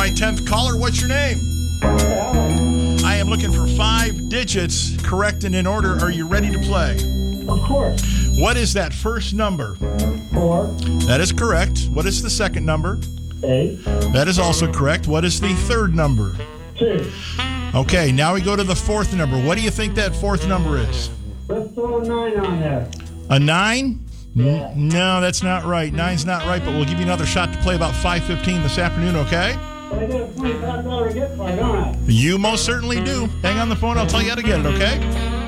my 10th caller. What's your name? I am looking for 5 digits, correct and in order. Are you ready to play? Of course. What is that first number? 4, That is correct. What is the second number? 8, That is also correct. What is the third number? 2. Okay, now we go to the fourth number. What do you think that fourth number is? Let's throw a 9 on there. A 9? Yeah. No, that's not right. 9's not right, but we'll give you another shot to play about 5:15 this afternoon, okay? But I get a $25 gift card, don't I? You most certainly do. Hang on the phone. I'll tell you how to get it, okay?